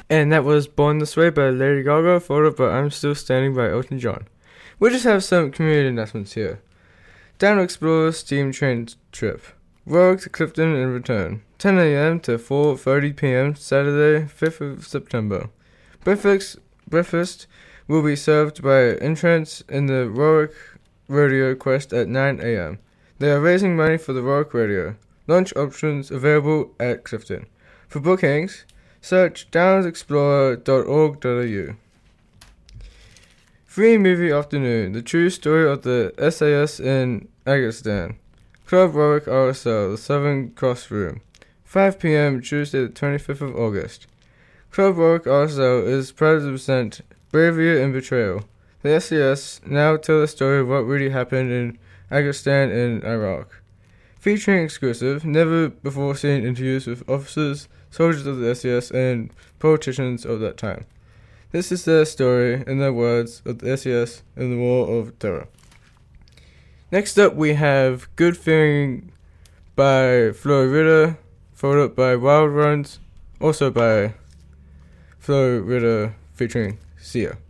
And that was Born This Way by Lady Gaga, followed by I'm Still Standing by Elton John. We just have some community announcements here. Down Explorer Steam Train Trip. Rogue to Clifton and return. 10 a.m. to 4:30 p.m. Saturday, 5th of September. Breakfast will be served by entrance in the Warwick Radio Quest at 9 a.m. They are raising money for the Warwick Radio. Lunch options available at Clifton. For bookings, search downsexplorer.org.au. Free movie afternoon. The true story of the SAS in Afghanistan. Club Warwick RSL, the Southern Cross Room. 5 p.m. Tuesday the 25th of August. Club Warwick RSL is proud to present Bravery and Betrayal. The SAS now tell the story of what really happened in Afghanistan and Iraq. Featuring exclusive, never-before-seen interviews with officers, soldiers of the SAS, and politicians of that time. This is their story, in their words, of the SAS and the War of Terror. Next up, we have Good Feeling by Flo Rida, followed up by Wild Runs, also by Flo Rida featuring Sia.